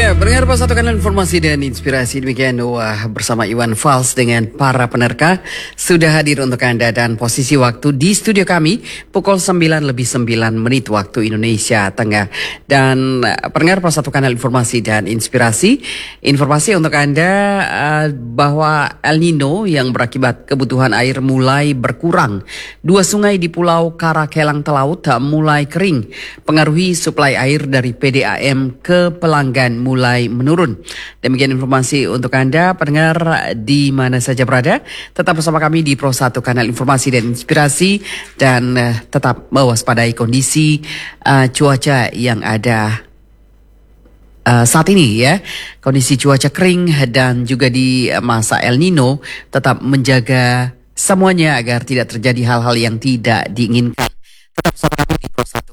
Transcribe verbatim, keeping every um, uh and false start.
Ya, pendengar Pos satu Kanal Informasi dan Inspirasi, demikian Wah bersama Iwan Fals dengan para penerka sudah hadir untuk Anda, dan posisi waktu di studio kami pukul sembilan lebih sembilan menit waktu Indonesia Tengah. Dan uh, pendengar Pos satu Kanal Informasi dan Inspirasi, informasi untuk Anda uh, bahwa El Nino yang berakibat kebutuhan air mulai berkurang. Dua sungai di Pulau Karakelang Telaut mulai kering, pengaruhi suplai air dari P D A M ke pelanggan mulai menurun. Demikian informasi untuk Anda pendengar di mana saja berada. Tetap bersama kami di Pro satu Kanal Informasi dan Inspirasi, dan uh, tetap mewaspadai kondisi uh, cuaca yang ada uh, saat ini ya. Kondisi cuaca kering dan juga di masa El Nino, tetap menjaga semuanya agar tidak terjadi hal-hal yang tidak diinginkan. Tetap bersama kami di Pro satu.